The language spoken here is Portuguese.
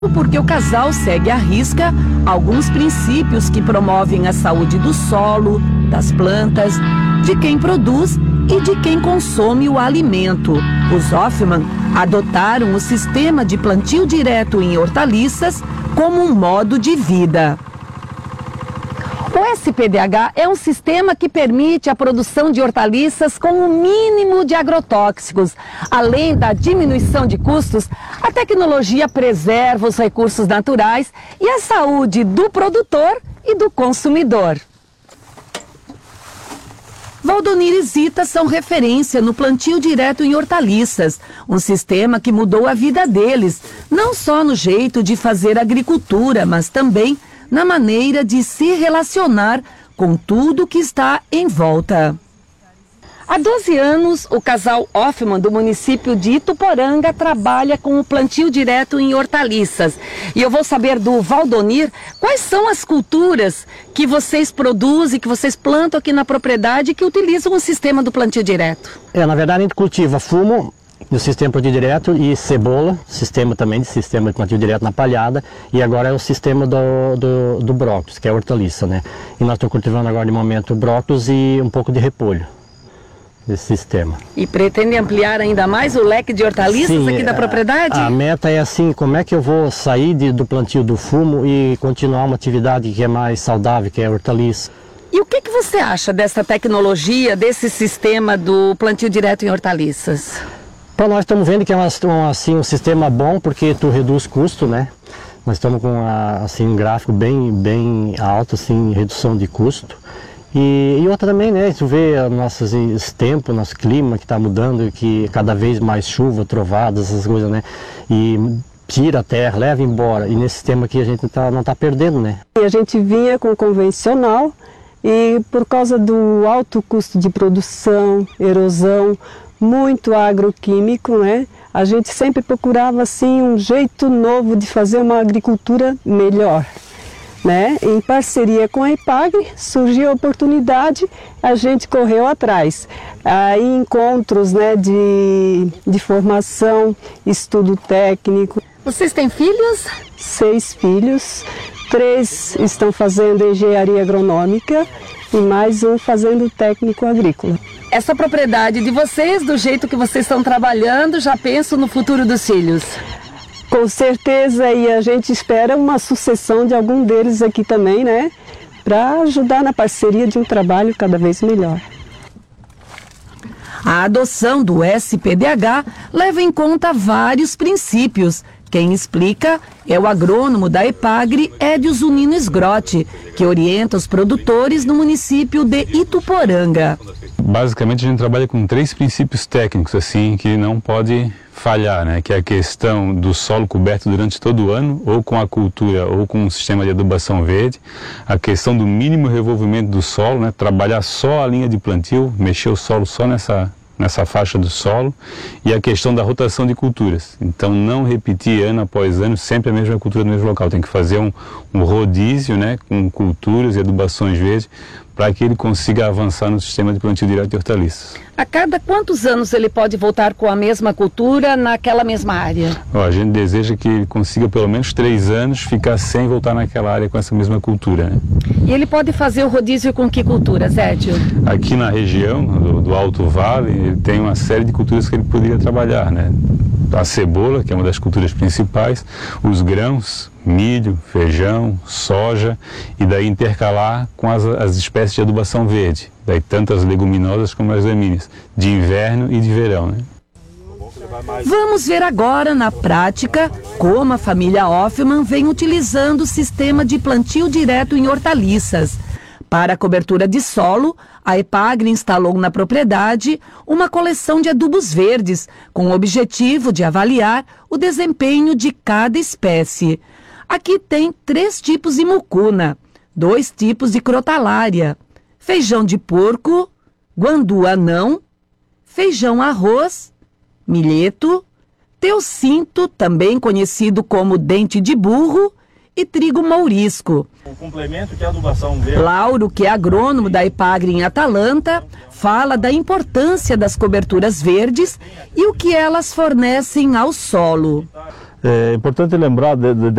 porque o casal segue à risca alguns princípios que promovem a saúde do solo, das plantas, de quem produz e de quem consome o alimento. Os Hoffmann adotaram o sistema de plantio direto em hortaliças como um modo de vida. O SPDH é um sistema que permite a produção de hortaliças com o mínimo de agrotóxicos. Além da diminuição de custos, a tecnologia preserva os recursos naturais e a saúde do produtor e do consumidor. Valdonir e Zita são referência no plantio direto em hortaliças, um sistema que mudou a vida deles, não só no jeito de fazer agricultura, mas também na maneira de se relacionar com tudo que está em volta. Há 12 anos, o casal Hoffmann, do município de Ituporanga, trabalha com o plantio direto em hortaliças. E eu vou saber do Valdonir quais são as culturas que vocês produzem, que vocês plantam aqui na propriedade, que utilizam o sistema do plantio direto. Na verdade, a gente cultiva fumo no sistema de plantio direto e cebola, sistema de plantio direto na palhada, e agora é o sistema do brócolis, que é a hortaliça, né? E nós estamos cultivando agora de momento brócolis e um pouco de repolho, esse sistema. E pretende ampliar ainda mais o leque de hortaliças aqui da propriedade? A meta é assim, como é que eu vou sair do plantio do fumo e continuar uma atividade que é mais saudável, que é a hortaliça. E o que você acha dessa tecnologia, desse sistema do plantio direto em hortaliças? Então, nós estamos vendo que é um sistema bom, porque tu reduz custo, né? Nós estamos com um gráfico bem alto, assim, redução de custo. E outra também, né? Tu vê esse tempo, nosso clima que está mudando, que cada vez mais chuva, trovadas, essas coisas, né? E tira a terra, leva embora. E nesse sistema aqui a gente não está perdendo, né? A gente vinha com o convencional e por causa do alto custo de produção, erosão, muito agroquímico, né? A gente sempre procurava assim um jeito novo de fazer uma agricultura melhor, né? Em parceria com a Epagri surgiu a oportunidade, a gente correu atrás. Aí encontros, né, de formação, estudo técnico. Vocês têm filhos? 6 filhos, 3 estão fazendo engenharia agronômica e mais um fazendo técnico agrícola. Essa propriedade de vocês, do jeito que vocês estão trabalhando, já penso no futuro dos filhos? Com certeza, e a gente espera uma sucessão de algum deles aqui também, né? Para ajudar na parceria de um trabalho cada vez melhor. A adoção do SPDH leva em conta vários princípios. Quem explica é o agrônomo da Epagri, Edio Zunino Sgrotti, que orienta os produtores no município de Ituporanga. Basicamente a gente trabalha com 3 princípios técnicos assim que não pode falhar, né? Que é a questão do solo coberto durante todo o ano, ou com a cultura ou com um sistema de adubação verde, a questão do mínimo revolvimento do solo, né? Trabalhar só a linha de plantio, mexer o solo só nessa faixa do solo, e a questão da rotação de culturas. Então não repetir ano após ano sempre a mesma cultura no mesmo local, tem que fazer um rodízio, né, com culturas e adubações verdes para que ele consiga avançar no sistema de plantio direto de hortaliças. A cada quantos anos ele pode voltar com a mesma cultura naquela mesma área? A gente deseja que ele consiga pelo menos 3 anos ficar sem voltar naquela área com essa mesma cultura, né? E ele pode fazer o rodízio com que culturas, Edio? Aqui na região do Alto Vale, ele tem uma série de culturas que ele poderia trabalhar, né? A cebola, que é uma das culturas principais, os grãos, milho, feijão, soja, e daí intercalar com as espécies de adubação verde, daí tanto as leguminosas como as gramíneas, de inverno e de verão, né? Vamos ver agora, na prática, como a família Hoffmann vem utilizando o sistema de plantio direto em hortaliças. Para a cobertura de solo, a Epagri instalou na propriedade uma coleção de adubos verdes, com o objetivo de avaliar o desempenho de cada espécie. Aqui tem 3 tipos de mucuna, 2 tipos de crotalária, feijão de porco, guandu anão, feijão arroz, milheto, teucinto, também conhecido como dente de burro, e trigo mourisco. O complemento que é a adubação verde. Lauro, que é agrônomo da Epagri em Atalanta, fala da importância das coberturas verdes e o que elas fornecem ao solo. É importante lembrar